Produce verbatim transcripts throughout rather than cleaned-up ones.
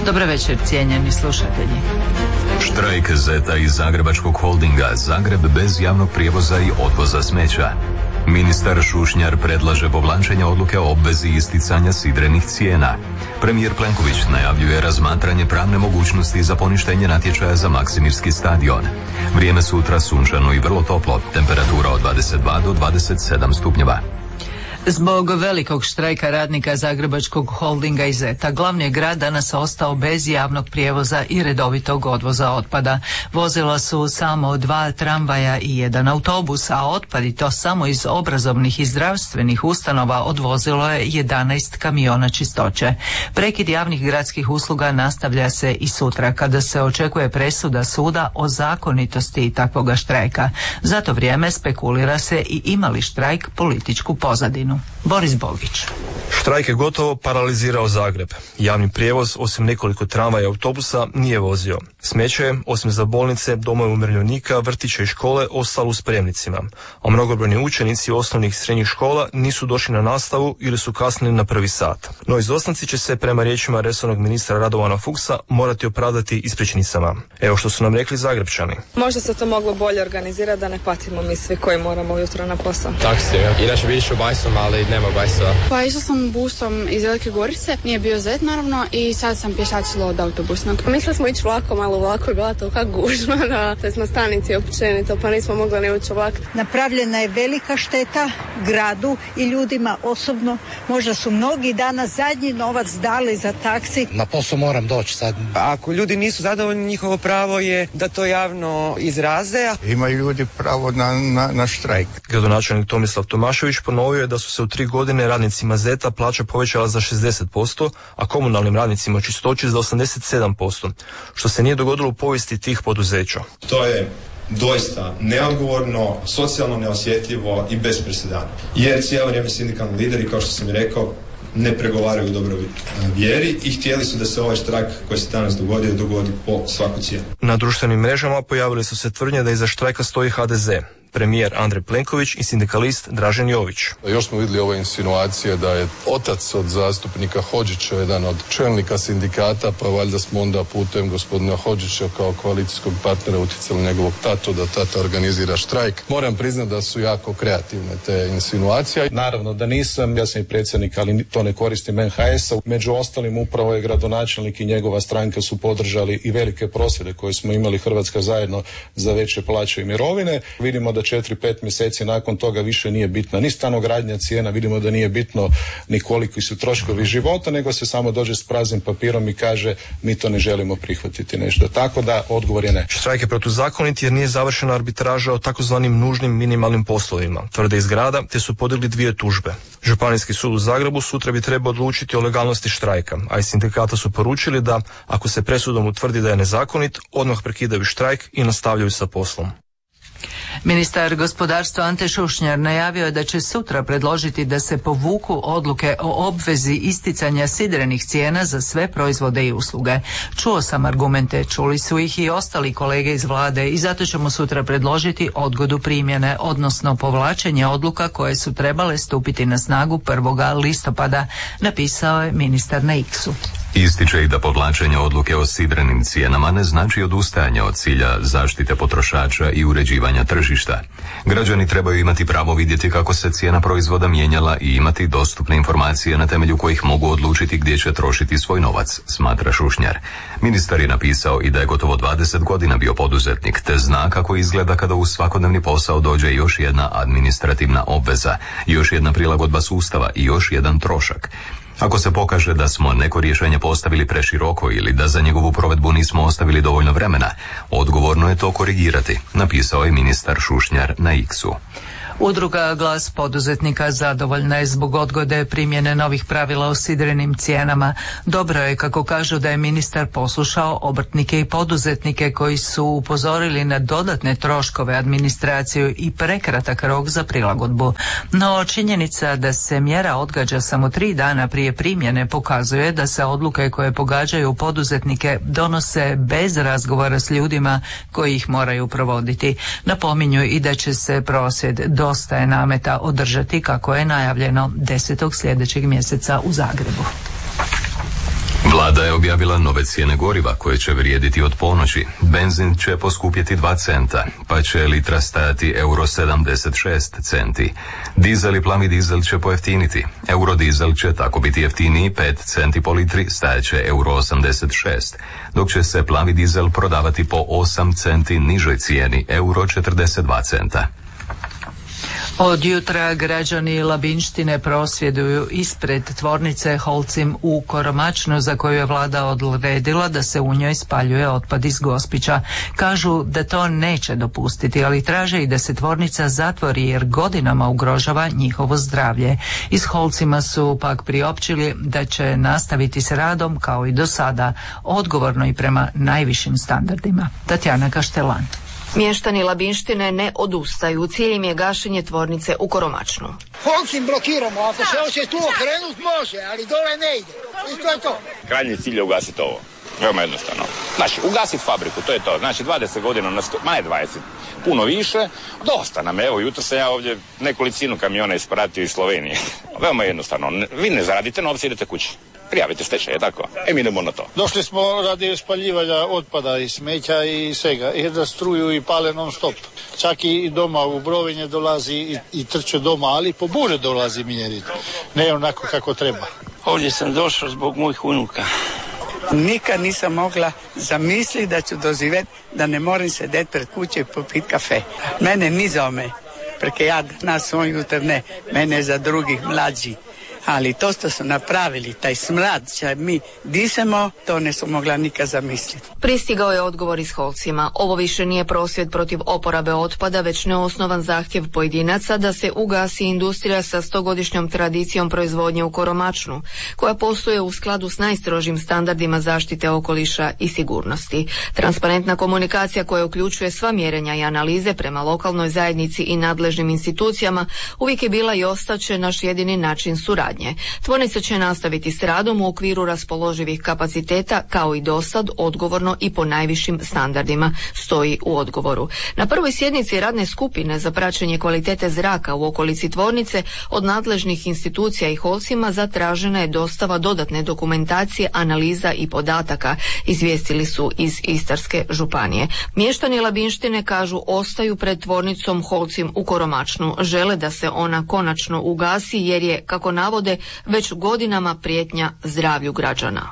Dobar večer, cijenjeni slušatelji. Štrajk Zeta iz Zagrebačkog holdinga Zagreb bez javnog prijevoza i odvoza smeća. Ministar Šušnjar predlaže povlačenje odluke o obvezi isticanja sidrenih cijena. Premijer Plenković najavljuje razmatranje pravne mogućnosti za poništenje natječaja za Maksimirski stadion. Vrijeme sutra sunčano i vrlo toplo, temperatura od dvadeset dva do dvadeset sedam stupnjeva. Zbog velikog štrajka radnika Zagrebačkog holdinga i Zeta, glavni je grad danas ostao bez javnog prijevoza i redovitog odvoza otpada. Vozila su samo dva tramvaja i jedan autobus, a otpad, i to samo iz obrazovnih i zdravstvenih ustanova, odvozilo je jedanaest kamiona čistoće. Prekid javnih gradskih usluga nastavlja se i sutra, kada se očekuje presuda suda o zakonitosti takvoga štrajka. Za to vrijeme spekulira se i ima li štrajk političku pozadinu. Boris Bogić. Štrajk je gotovo paralizirao Zagreb. Javni prijevoz, osim nekoliko tramvaja i autobusa, nije vozio. Smeće je, osim za bolnice, domove umirovljenika, vrtiće i škole, ostalo u spremnicima. A mnogobrojni učenici osnovnih i srednjih škola nisu došli na nastavu ili su kasnili na prvi sat. No izostanci će se, prema riječima resornog ministra Radovana Fuchsa, morati opravdati ispričnicama. Evo što su nam rekli Zagrepčani. Možda se to moglo bolje organizirati da ne patimo mi svi koji moramo ujutro na posao. Taksi, inače bi išao bajsom, ali nema bajsova. Pa išla sam busom iz Velike Gorice, nije bio Zet naravno, i sad sam pješačila od autobusnog. Mislili smo ići vlakom, ali u vlaku je bila tolika gužva, da to je na stanici općenito, pa nismo mogli ne ući u vlak. Napravljena je velika šteta gradu i ljudima osobno. Možda su mnogi danas zadnji novac dali za taksi. Na posao moram doći sad. Ako ljudi nisu zadovoljni, njihovo pravo je da to javno izraze. Imaju ljudi pravo na, na, na štrajk. Gradonačelnik Tomislav Tomašević ponovio je da su se u tri godine radnicima Zeta plaća povećala za šezdeset posto, a komunalnim radnicima čistoći za osamdeset sedam posto, što se nije dogodilo u povijesti tih poduzeća. To je doista neodgovorno, socijalno neosjetljivo i bez presedana. Jer cijelo vrijeme sindikalni lideri, kao što sam i rekao, ne pregovaraju u dobroj vjeri i htjeli su da se ovaj štrajk koji se danas dogodio dogodi po svaku cijenu. Na društvenim mrežama pojavili su se tvrdnje da iza štrajka stoji ha de ze. Premijer Andrej Plenković i sindikalist Dražen Jović. Još smo vidjeli ove insinuacije da je otac od zastupnika Hodžića jedan od čelnika sindikata, pa valjda smo onda putem gospodina Hodžića kao koalicijskog partnera utjecali njegovog tatu da tata organizira štrajk. Moram priznati da su jako kreativne te insinuacije. Naravno da nisam, ja sam i predsjednik, ali to ne koristim en ha es a. Među ostalim upravo je gradonačelnik i njegova stranka su podržali i velike prosvjede koje smo imali Hrvatska zajedno za veće plaće i mirovine. Vidimo da četiri pet mjeseci nakon toga više nije bitna ni stanogradnja cijena, vidimo da nije bitno ni koliki su troškovi života, nego se samo dođe s praznim papirom i kaže mi to ne želimo prihvatiti nešto. Tako da odgovor je ne. Štrajk je protuzakonit jer nije završena arbitraža o takozvanim nužnim minimalnim poslovima, tvrde iz grada, te su podigli dvije tužbe. Županijski sud u Zagrebu sutra bi trebao odlučiti o legalnosti štrajka, a iz sindikata su poručili da ako se presudom utvrdi da je nezakonit, odmah prekidaju štrajk i nastavljaju sa poslom. Ministar gospodarstva Ante Šušnjar najavio je da će sutra predložiti da se povuku odluke o obvezi isticanja sidrenih cijena za sve proizvode i usluge. Čuo sam argumente, čuli su ih i ostali kolege iz vlade i zato ćemo sutra predložiti odgodu primjene, odnosno povlačenje odluka koje su trebale stupiti na snagu prvog listopada, napisao je ministar na X-u. Ističe i da povlačenje odluke o sidrenim cijenama ne znači odustajanje od cilja zaštite potrošača i uređivanja tržišta. Građani trebaju imati pravo vidjeti kako se cijena proizvoda mijenjala i imati dostupne informacije na temelju kojih mogu odlučiti gdje će trošiti svoj novac, smatra Šušnjar. Ministar je napisao i da je gotovo dvadeset godina bio poduzetnik, te zna kako izgleda kada u svakodnevni posao dođe još jedna administrativna obveza, još jedna prilagodba sustava i još jedan trošak. Ako se pokaže da smo neko rješenje postavili preširoko ili da za njegovu provedbu nismo ostavili dovoljno vremena, odgovorno je to korigirati, napisao je ministar Šušnjar na X-u. Udruga Glas poduzetnika zadovoljna je zbog odgode primjene novih pravila o sidrenim cijenama. Dobro je, kako kažu, da je ministar poslušao obrtnike i poduzetnike koji su upozorili na dodatne troškove, administraciju i prekratak rok za prilagodbu. No činjenica da se mjera odgađa samo tri dana prije primjene pokazuje da se odluke koje pogađaju poduzetnike donose bez razgovora s ljudima koji ih moraju provoditi. Napominju i da će se prosvjed Dosta je nameta održati kako je najavljeno desetog sljedećeg mjeseca u Zagrebu. Vlada je objavila nove cijene goriva koje će vrijediti od ponoći. Benzin će poskupjeti dva centa, pa će litra stajati euro sedamdeset šest centi. Dizel i plavi dizel će pojeftiniti. Eurodizel će tako biti jeftiniji pet centi po litri, stajat će euro osamdeset šest, dok će se plavi dizel prodavati po osam centi nižoj cijeni, euro četrdeset dva centa. Od jutra građani Labinštine prosvjeduju ispred tvornice Holcim u Koromačnu, za koju je vlada odredila da se u njoj spaljuje otpad iz Gospića. Kažu da to neće dopustiti, ali traže i da se tvornica zatvori jer godinama ugrožava njihovo zdravlje. Iz Holcima su pak priopćili da će nastaviti s radom kao i do sada, odgovorno i prema najvišim standardima. Tatjana Kaštelan. Mještani Labinštine ne odustaju. Cilj im je gašenje tvornice u Koromačnu. Holcim blokiramo, ako se hoće tu okrenut može, ali dole ne ide. I to je to. Krajnji cilj je ugasiti ovo. Veoma jednostavno. Znači, ugasiti fabriku, to je to. Znači, dvadeset godina, na sto, ma ne dvadeset, puno više. Dosta nam, evo, jutro sam ja ovdje nekolicinu kamiona ispratio iz Slovenije. Veoma jednostavno. Vi ne zaradite novce, idete kući. Prijavite stečaj, je tako? E, mi idemo na to. Došli smo radi spaljivanja otpada i smeća i svega. Jer da struju i pale non stop. Čak i doma u Brovinje dolazi i, i trče doma, ali po bure dolazi mjeriti. Ne onako kako treba. Ovdje sam došao zbog mojih unuka. Nikad nisam mogla zamisliti da ću doživjeti da ne moram sedeti pred kuće i popiti kafe. Mene ni za me, preke ja danas svoj jutr ne, mene za drugih mlađi. Ali to što su napravili, taj smrad što mi disamo, to ne su mogla nikad zamisliti. Pristigao je odgovor iz Holcima. Ovo više nije prosvjed protiv oporabe otpada, već neosnovan zahtjev pojedinaca da se ugasi industrija sa stogodišnjom tradicijom proizvodnje u Koromačnu, koja posluje u skladu s najstrožim standardima zaštite okoliša i sigurnosti. Transparentna komunikacija koja uključuje sva mjerenja i analize prema lokalnoj zajednici i nadležnim institucijama uvijek je bila i ostaće naš jedini način suradnje. Tvornica će nastaviti s radom u okviru raspoloživih kapaciteta kao i dosad, odgovorno i po najvišim standardima, stoji u odgovoru. Na prvoj sjednici radne skupine za praćenje kvalitete zraka u okolici tvornice od nadležnih institucija i Holcima zatražena je dostava dodatne dokumentacije, analiza i podataka, izvijestili su iz Istarske županije. Mještani Labinštine kažu ostaju pred tvornicom Holcim u Koromačnu. Žele da se ona konačno ugasi jer je, kako navode, već godinama prijetnja zdravlju građana.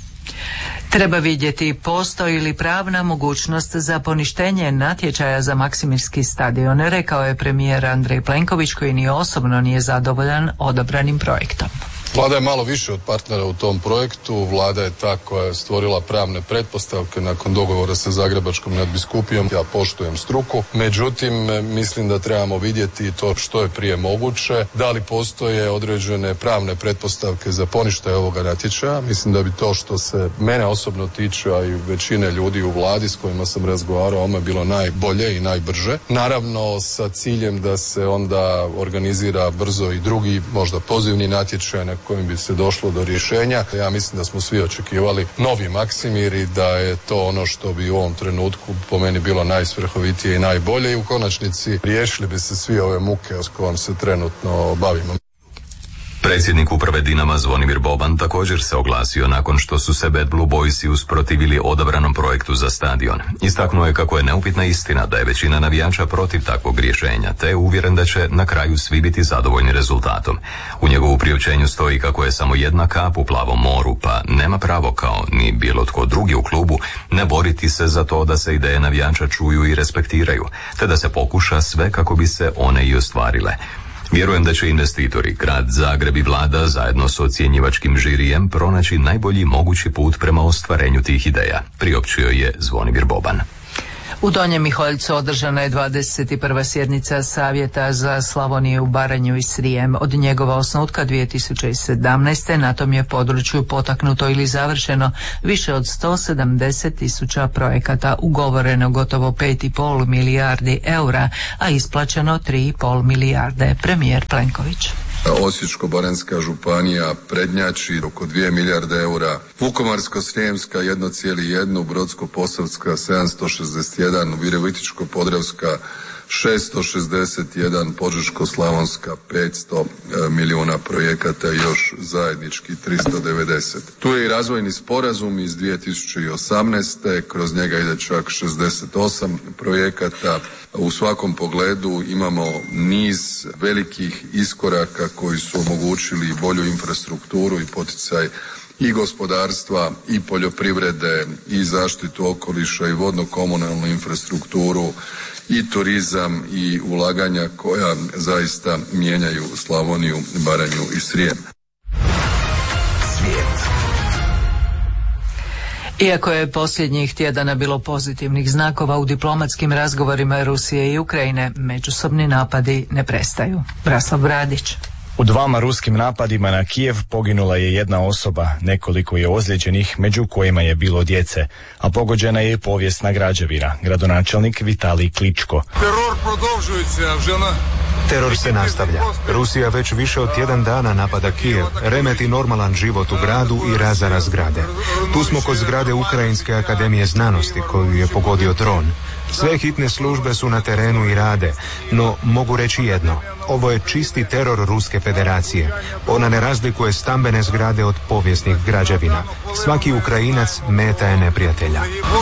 Treba vidjeti postoji li pravna mogućnost za poništenje natječaja za Maksimirski stadion, rekao je premijer Andrej Plenković, koji ni osobno nije zadovoljan odabranim projektom. Vlada je malo više od partnera u tom projektu. Vlada je ta koja je stvorila pravne pretpostavke nakon dogovora sa Zagrebačkom nadbiskupijom. Ja poštujem struku, međutim mislim da trebamo vidjeti to što je prije moguće, da li postoje određene pravne pretpostavke za poništaj ovoga natječaja. Mislim da bi to što se mene osobno tiče, a i većine ljudi u vladi s kojima sam razgovarao, ono je bilo najbolje i najbrže. Naravno sa ciljem da se onda organizira brzo i drugi, možda pozivni natječaj na kojim bi se došlo do rješenja. Ja mislim da smo svi očekivali novi Maksimir i da je to ono što bi u ovom trenutku po meni bilo najsvrhovitije i najbolje i u konačnici riješili bi se svi ove muke s kojom se trenutno bavimo. Predsjednik uprave Dinama Zvonimir Boban također se oglasio nakon što su se Bad Blue Boysi usprotivili odabranom projektu za stadion. Istaknuo je kako je neupitna istina da je većina navijača protiv takvog rješenja, te je uvjeren da će na kraju svi biti zadovoljni rezultatom. U njegovu priopćenju stoji kako je samo jedna kap u plavom moru, pa nema pravo kao ni bilo tko drugi u klubu ne boriti se za to da se ideje navijača čuju i respektiraju, te da se pokuša sve kako bi se one i ostvarile. Vjerujem da će investitori, grad Zagreb i vlada zajedno s ocjenjivačkim žirijem pronaći najbolji mogući put prema ostvarenju tih ideja, priopćio je Zvonimir Boban. U Donjem Miholjcu održana je dvadeset prva sjednica Savjeta za Slavoniju, Baranju i Srijem. Od njegova osnutka dvije tisuće sedamnaeste. na tom je području potaknuto ili završeno više od sto sedamdeset tisuća projekata, ugovoreno gotovo pet i pol milijardi eura, a isplaćeno tri i pol milijarde. Premijer Plenković. Osječko-baranjska županija prednjači oko dvije milijarde eura, Vukovarsko-srijemska jedan zarez jedan, Brodsko-posavska sedamsto šezdeset jedan, Virovitičko-podravska šesto šezdeset jedan, Požeško-slavonska petsto milijuna projekata i još zajednički tristo devedeset. Tu je i razvojni sporazum iz dvije tisuće osamnaeste. Kroz njega ide čak šezdeset osam projekata. U svakom pogledu imamo niz velikih iskoraka koji su omogućili bolju infrastrukturu i poticaj i gospodarstva i poljoprivrede i zaštitu okoliša i vodno-komunalnu infrastrukturu i turizam i ulaganja koja zaista mijenjaju Slavoniju, Baranju i Srijem. Svijet. Iako je posljednjih tjedana bilo pozitivnih znakova u diplomatskim razgovorima Rusije i Ukrajine, međusobni napadi ne prestaju. Braslav Bradić. U dvama ruskim napadima na Kijev poginula je jedna osoba, nekoliko je ozlijeđenih, među kojima je bilo djece, a pogođena je i povijesna građevina, gradonačelnik Vitalij Kličko. Teror продовжується вже на Teror se nastavlja. Rusija već više od tjedan dana napada Kijev, remeti normalan život u gradu i razara zgrade. Tu smo kod zgrade Ukrajinske akademije znanosti koju je pogodio dron. Sve hitne službe su na terenu i rade, no mogu reći jedno. Ovo je čisti teror Ruske federacije. Ona ne razlikuje stambene zgrade od povijesnih građevina. Svaki Ukrajinac meta je neprijatelja.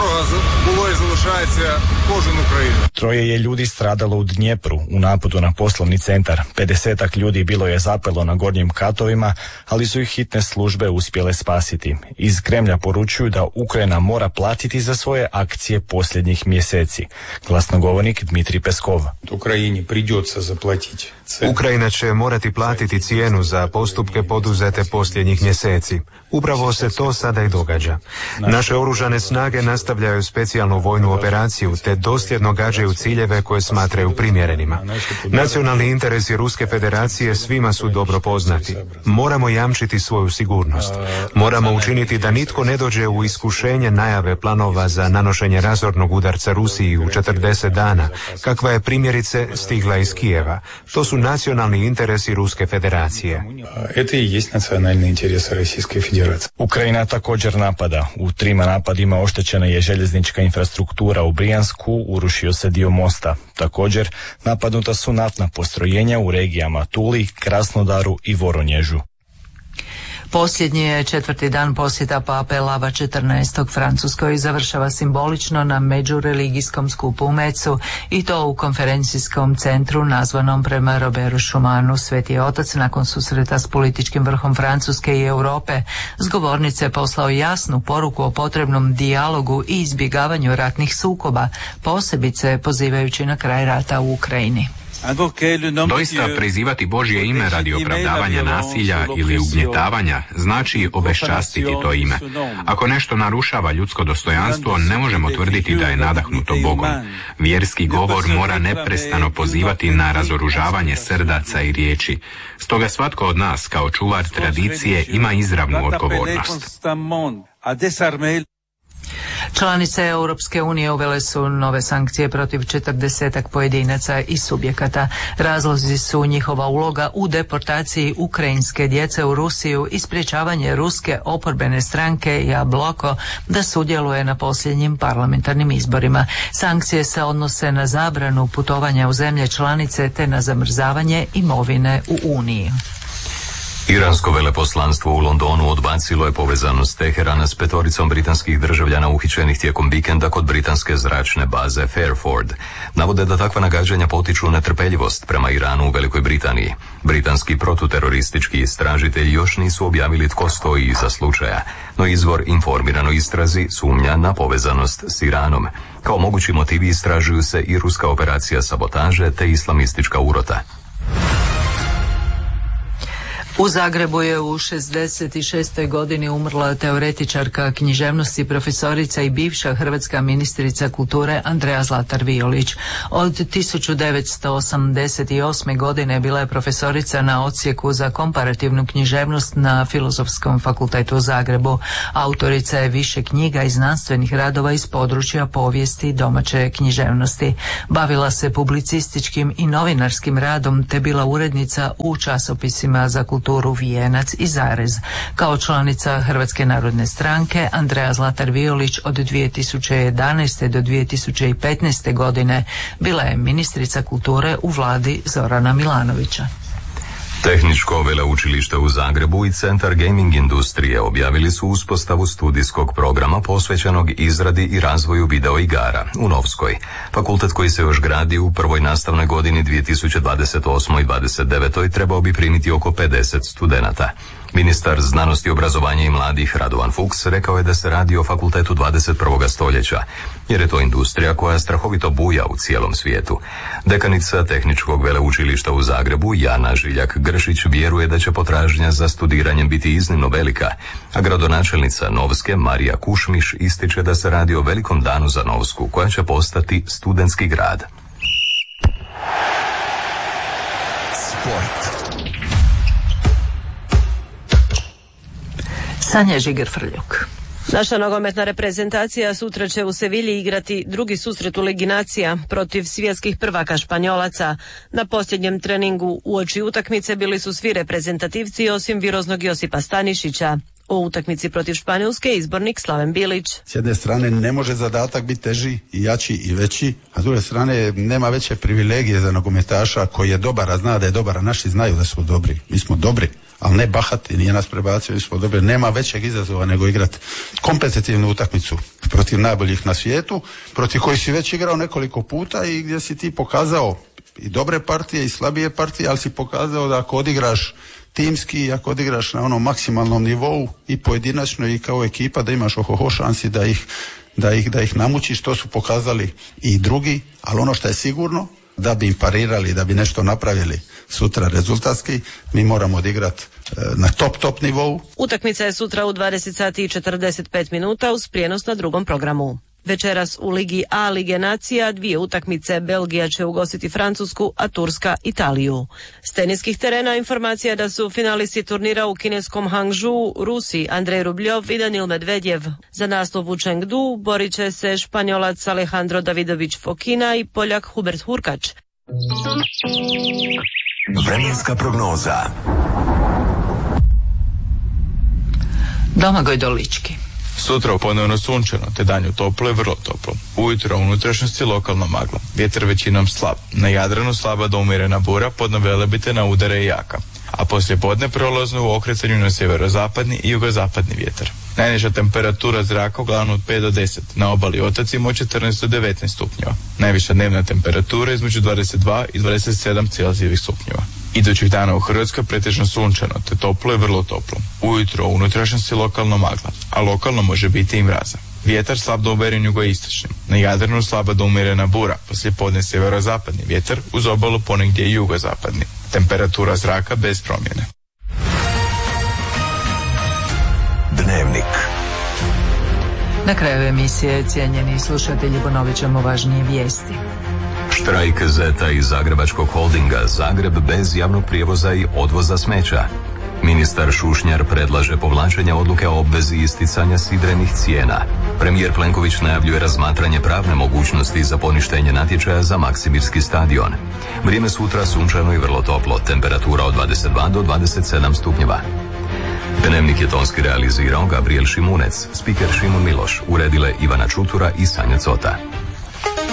Troje je ljudi stradalo u Dnjepru u napadu na poslovni centar. pedesetak ljudi bilo je zapelo na gornjim katovima, ali su ih hitne službe uspjele spasiti. Iz Kremlja poručuju da Ukrajina mora platiti za svoje akcije posljednjih mjeseci. Glasnogovornik Dmitrij Peskov. Ukrajini придется zaplatiti. Ukrajina će morati platiti cijenu za postupke poduzete posljednjih mjeseci. Upravo se to sada i događa. Naše oružane snage nastavljaju specijalnu vojnu operaciju te dosljedno gađaju ciljeve koje smatraju primjerenima. Nacionalni interesi Ruske federacije svima su dobro poznati. Moramo jamčiti svoju sigurnost. Moramo učiniti da nitko ne dođe u iskušenje najave planova za nanošenje razornog udarca Rusiji u četrdeset dana, kakva je primjerice stigla iz Kijeva. To su nacionalni interesi Ruske federacije. Это и есть национальные интересы Российской Федерации. Ukrajina također napada. U trima napadima oštećena je željeznička infrastruktura u Brijansku, urušio se dio mosta. Također napadnuta su naftna postrojenja u regijama Tuli, Krasnodaru i Voronježu. Posljednji je četvrti dan posjeta pape Lava četrnaestog Francuskoj završava simbolično na međureligijskom skupu u Mecu i to u konferencijskom centru nazvanom prema Robertu Schumanu. Sveti je otac nakon susreta s političkim vrhom Francuske i Europe s govornice poslao jasnu poruku o potrebnom dijalogu i izbjegavanju ratnih sukoba, posebice pozivajući na kraj rata u Ukrajini. Doista prizivati Božje ime radi opravdavanja nasilja ili ugnjetavanja znači obeščastiti to ime. Ako nešto narušava ljudsko dostojanstvo, ne možemo tvrditi da je nadahnuto Bogom. Vjerski govor mora neprestano pozivati na razoružavanje srdaca i riječi. Stoga svatko od nas kao čuvar tradicije ima izravnu odgovornost. Članice Europske unije uvele su nove sankcije protiv četrdesetak pojedinaca i subjekata. Razlozi su njihova uloga u deportaciji ukrajinske djece u Rusiju i sprječavanje ruske oporbene stranke Jabloko da sudjeluje na posljednjim parlamentarnim izborima. Sankcije se odnose na zabranu putovanja u zemlje članice te na zamrzavanje imovine u Uniji. Iransko veleposlanstvo u Londonu odbacilo je povezanost Teherana s petoricom britanskih državljana uhićenih tijekom vikenda kod britanske zračne baze Fairford. Navode da takva nagađanja potiču netrpeljivost prema Iranu u Velikoj Britaniji. Britanski protuteroristički istražitelji još nisu objavili tko stoji iza slučaja, no izvor informiranoj istrazi sumnja na povezanost s Iranom. Kao mogući motivi istražuju se i ruska operacija sabotaže te islamistička urota. U Zagrebu je u šezdeset šestoj godini umrla teoretičarka književnosti, profesorica i bivša hrvatska ministrica kulture Andrea Zlatar Violić. Od tisuću devetsto osamdeset osme. godine bila je profesorica na odsjeku za komparativnu književnost na Filozofskom fakultetu u Zagrebu. Autorica je više knjiga i znanstvenih radova iz područja povijesti domaće književnosti. Bavila se publicističkim i novinarskim radom te bila urednica u časopisima za kulturu kulturu Vijenac i Zarez. Kao članica Hrvatske narodne stranke Andreja Zlatar Violić od dvije tisuće jedanaeste do dvije tisuće petnaeste godine bila je ministrica kulture u vladi Zorana Milanovića. Tehničko veleučilište u Zagrebu i Centar gaming industrije objavili su uspostavu studijskog programa posvećenog izradi i razvoju videoigara u Novskoj. Fakultet koji se još gradi u prvoj nastavnoj godini dvije tisuće dvadeset osme. i dvadeset devete. trebao bi primiti oko pedeset studenata. Ministar znanosti, obrazovanja i mladih Radovan Fuchs rekao je da se radi o fakultetu dvadeset prvog stoljeća, jer je to industrija koja strahovito buja u cijelom svijetu. Dekanica Tehničkog veleučilišta u Zagrebu Jana Žiljak-Gršić vjeruje da će potražnja za studiranjem biti iznimno velika, a gradonačelnica Novske Marija Kušmiš ističe da se radi o velikom danu za Novsku, koja će postati studentski grad. Sport. Sanja Žiger-Frljuk. Naša nogometna reprezentacija sutra će u Sevilji igrati drugi susret u Ligi nacija protiv svjetskih prvaka Španjolaca. Na posljednjem treningu uoči utakmice bili su svi reprezentativci osim viroznog Josipa Stanišića. O utakmici protiv Španjolske izbornik Slaven Bilić. S jedne strane ne može zadatak biti teži i jači i veći, a s druge strane nema veće privilegije za nogometaša koji je dobar, a zna da je dobar, a naši znaju da smo dobri. Mi smo dobri, ali ne bahati, nije nas prebacio, mi smo dobri. Nema većeg izazova nego igrati kompetitivnu utakmicu protiv najboljih na svijetu, protiv kojih si već igrao nekoliko puta i gdje si ti pokazao i dobre partije i slabije partije, ali si pokazao da ako odigraš timski, ako odigraš na onom maksimalnom nivou i pojedinačno i kao ekipa, da imaš ohoho šansi da ih, da ih, da ih namučiš. To su pokazali i drugi, ali ono što je sigurno, da bi im parirali, da bi nešto napravili sutra rezultatski, mi moramo odigrati na top, top nivou. Utakmica je sutra u dvadeset sati i četrdeset pet minuta uz prijenos na drugom programu. Večeras u Ligi A Lige nacija dvije utakmice. Belgija će ugostiti Francusku, a Turska Italiju. S teniskih terena informacija da su finalisti turnira u kineskom Hangzhou Rusi Andrej Rubljov i Danil Medvedjev. Za naslov u Chengdu borit će se Španjolac Alejandro Davidović Fokina i Poljak Hubert Hurkač. Vremenska prognoza. Domagoj Dolički. Sutra ponovno sunčano, te danju toplo i vrlo toplo. Ujutro u unutrašnjosti lokalna magla. Vjetar većinom slab. Na Jadranu slaba do umjerena bura, podno Velebite na udare i jaka. A poslije podne prolazno u okretanju na sjeverozapadni i jugozapadni vjetar. Najniža temperatura zraka uglavnom od pet do deset, na obali i otocima od četrnaest do devetnaest stupnjeva. Najviša dnevna temperatura između dvadeset dva i dvadeset sedam Celzijevih stupnjeva. Idućih dana u Hrvatskoj pretežno sunčano, te toplo i vrlo toplo. Ujutro u unutrašnjosti lokalno magla, a lokalno može biti i mraza. Vjetar slab do umjeren jugoistočnim. Na Jadranu slaba do umjerena bura, poslije podne sjeverozapadni vjetar, uz obalu ponegdje i jugozapadni. Temperatura zraka bez promjene. Dnevnik. Na kraju emisije, cijenjeni slušatelji, ponovit ćemo važnije vijesti. Štrajk Zeta i Zagrebačkog holdinga Zagreb bez javnog prijevoza i odvoza smeća. Ministar Šušnjar predlaže povlačenje odluke o obvezi isticanja sidrenih cijena. Premijer Plenković najavljuje razmatranje pravne mogućnosti za poništenje natječaja za Maksimirski stadion. Vrijeme sutra sunčano i vrlo toplo, temperatura od dvadeset dva do dvadeset sedam stupnjeva. Dnevnik je tonski realizirao Gabriel Šimunec, spiker Šimun Miloš, uredile Ivana Čutura i Sanja Cota.